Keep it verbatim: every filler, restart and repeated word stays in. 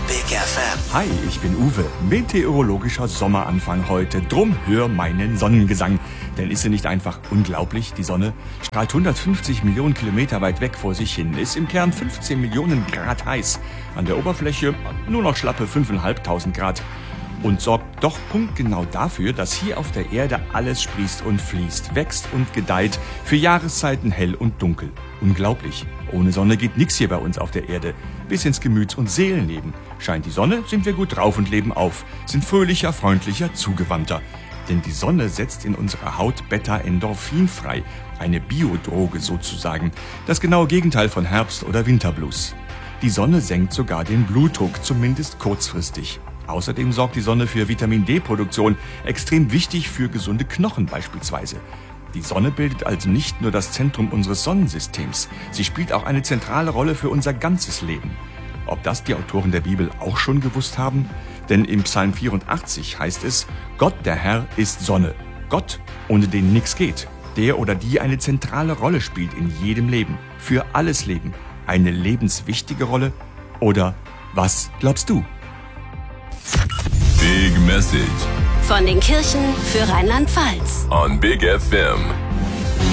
Big F M. Hi, ich bin Uwe. Meteorologischer Sommeranfang heute. Drum hör meinen Sonnengesang. Denn ist sie nicht einfach unglaublich? Die Sonne strahlt hundertfünfzig Millionen Kilometer weit weg vor sich hin, ist im Kern fünfzehn Millionen Grad heiß, an der Oberfläche nur noch schlappe fünftausendfünfhundert Grad. Und sorgt doch punktgenau dafür, dass hier auf der Erde alles sprießt und fließt, wächst und gedeiht, für Jahreszeiten hell und dunkel. Unglaublich. Ohne Sonne geht nix hier bei uns auf der Erde. Bis ins Gemüts- und Seelenleben. Scheint die Sonne, sind wir gut drauf und leben auf, sind fröhlicher, freundlicher, zugewandter. Denn die Sonne setzt in unserer Haut Beta-Endorphin frei, eine Biodroge sozusagen, das genaue Gegenteil von Herbst- oder Winterblues. Die Sonne senkt sogar den Blutdruck, zumindest kurzfristig. Außerdem sorgt die Sonne für Vitamin-D-Produktion, extrem wichtig für gesunde Knochen beispielsweise. Die Sonne bildet also nicht nur das Zentrum unseres Sonnensystems, sie spielt auch eine zentrale Rolle für unser ganzes Leben. Ob das die Autoren der Bibel auch schon gewusst haben? Denn im Psalm vierundachtzig heißt es, Gott der Herr ist Sonne. Gott, ohne den nichts geht. Der oder die eine zentrale Rolle spielt in jedem Leben. Für alles Leben. Eine lebenswichtige Rolle? Oder was glaubst du? Big Message von den Kirchen für Rheinland-Pfalz on Big F M.